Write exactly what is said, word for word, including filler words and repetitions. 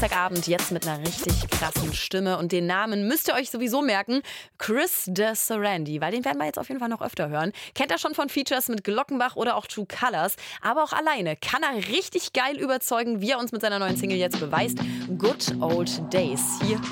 Samstagabend jetzt mit einer richtig krassen Stimme. Und den Namen müsst ihr euch sowieso merken. Chris de Sarandi, weil den werden wir jetzt auf jeden Fall noch öfter hören. Kennt er schon von Features mit Glockenbach oder auch True Colors. Aber auch alleine kann er richtig geil überzeugen, wie er uns mit seiner neuen Single jetzt beweist. Good Old Days. Hier